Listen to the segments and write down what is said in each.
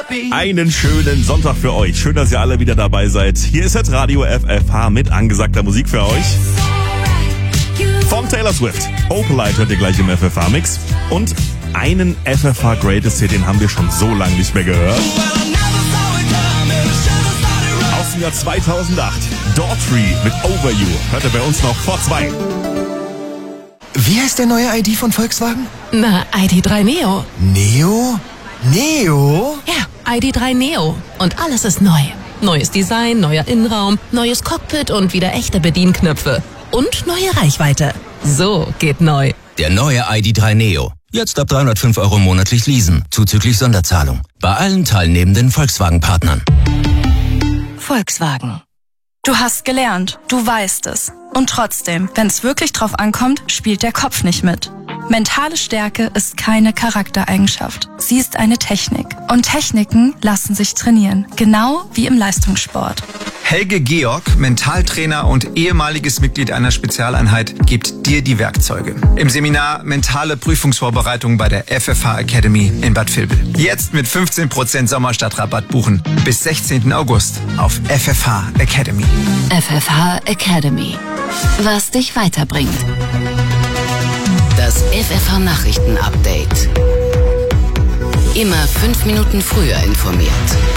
Einen schönen Sonntag für euch. Schön, dass ihr alle wieder dabei seid. Hier ist jetzt Radio FFH mit angesagter Musik für euch. Von Taylor Swift. Opalite hört ihr gleich im FFH-Mix. Und einen FFH Greatest Hit, den haben wir schon so lange nicht mehr gehört. Aus dem Jahr 2008. Daughtry mit Over You. Hört ihr bei uns noch vor 2. Wie heißt der neue ID von Volkswagen? Na, ID.3 Neo. Neo? Neo? Ja, ID.3 Neo. Und alles ist neu. Neues Design, neuer Innenraum, neues Cockpit und wieder echte Bedienknöpfe. Und neue Reichweite. So geht neu. Der neue ID.3 Neo. Jetzt ab 305 € monatlich leasen, zuzüglich Sonderzahlung. Bei allen teilnehmenden Volkswagen-Partnern. Volkswagen. Du hast gelernt, du weißt es. Und trotzdem, wenn es wirklich drauf ankommt, spielt der Kopf nicht mit. Mentale Stärke ist keine Charaktereigenschaft. Sie ist eine Technik. Und Techniken lassen sich trainieren. Genau wie im Leistungssport. Helge Georg, Mentaltrainer und ehemaliges Mitglied einer Spezialeinheit, gibt dir die Werkzeuge. Im Seminar Mentale Prüfungsvorbereitung bei der FFH Academy in Bad Vilbel. Jetzt mit 15% Sommerstadtrabatt buchen. Bis 16. August auf FFH Academy. FFH Academy. Was dich weiterbringt. Das FFH Nachrichten Update. Immer 5 Minuten früher informiert.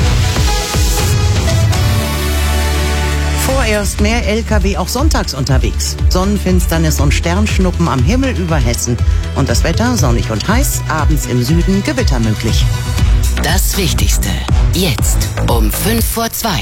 Vorerst mehr LKW auch sonntags unterwegs. Sonnenfinsternis und Sternschnuppen am Himmel über Hessen. Und das Wetter sonnig und heiß, abends im Süden Gewitter möglich. Das Wichtigste. Jetzt um 2:05.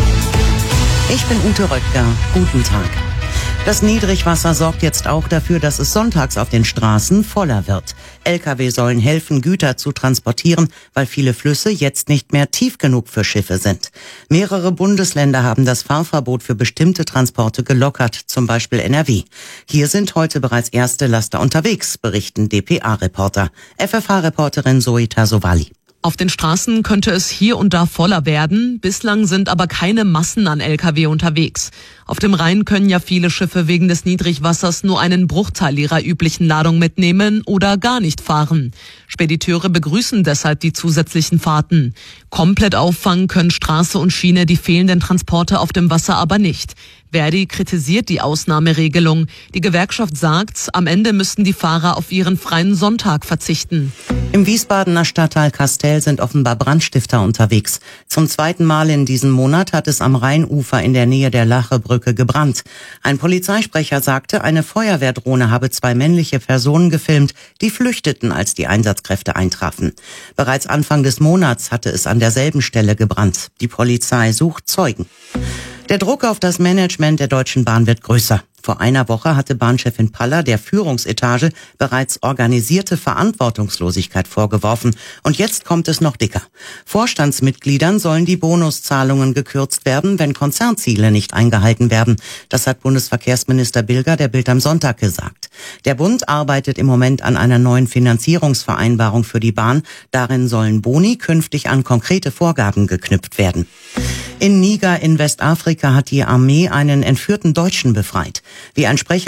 Ich bin Ute Röttger. Guten Tag. Das Niedrigwasser sorgt jetzt auch dafür, dass es sonntags auf den Straßen voller wird. Lkw sollen helfen, Güter zu transportieren, weil viele Flüsse jetzt nicht mehr tief genug für Schiffe sind. Mehrere Bundesländer haben das Fahrverbot für bestimmte Transporte gelockert, zum Beispiel NRW. Hier sind heute bereits erste Laster unterwegs, berichten dpa-Reporter. FFH-Reporterin Zoe Tasovali. Auf den Straßen könnte es hier und da voller werden. Bislang sind aber keine Massen an Lkw unterwegs. Auf dem Rhein können ja viele Schiffe wegen des Niedrigwassers nur einen Bruchteil ihrer üblichen Ladung mitnehmen oder gar nicht fahren. Spediteure begrüßen deshalb die zusätzlichen Fahrten. Komplett auffangen können Straße und Schiene die fehlenden Transporte auf dem Wasser aber nicht. Verdi kritisiert die Ausnahmeregelung. Die Gewerkschaft sagt, am Ende müssten die Fahrer auf ihren freien Sonntag verzichten. Im Wiesbadener Stadtteil Kastel sind offenbar Brandstifter unterwegs. Zum 2. Mal in diesem Monat hat es am Rheinufer in der Nähe der Lachebrücke gebrannt. Ein Polizeisprecher sagte, eine Feuerwehrdrohne habe 2 männliche Personen gefilmt, die flüchteten, als die Einsatzkräfte eintrafen. Bereits Anfang des Monats hatte es an derselben Stelle gebrannt. Die Polizei sucht Zeugen. Der Druck auf das Management der Deutschen Bahn wird größer. Vor einer Woche hatte Bahnchefin Paller der Führungsetage bereits organisierte Verantwortungslosigkeit vorgeworfen. Und jetzt kommt es noch dicker. Vorstandsmitgliedern sollen die Bonuszahlungen gekürzt werden, wenn Konzernziele nicht eingehalten werden. Das hat Bundesverkehrsminister Bilger der Bild am Sonntag gesagt. Der Bund arbeitet im Moment an einer neuen Finanzierungsvereinbarung für die Bahn. Darin sollen Boni künftig an konkrete Vorgaben geknüpft werden. In Niger in Westafrika hat die Armee einen entführten Deutschen befreit. Wie ein Sprecher